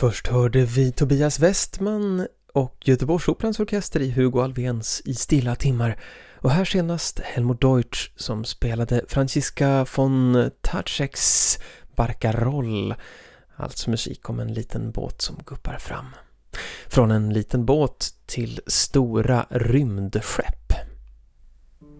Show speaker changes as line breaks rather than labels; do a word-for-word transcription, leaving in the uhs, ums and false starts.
Först hörde vi Tobias Westman och Göteborgsoperans orkester i Hugo Alvéns I stilla timmar. Och här senast Helmut Deutsch som spelade Franziska von Tatscheks Barcarolle. Alltså musik om en liten båt som guppar fram. Från en liten båt till stora rymdskepp.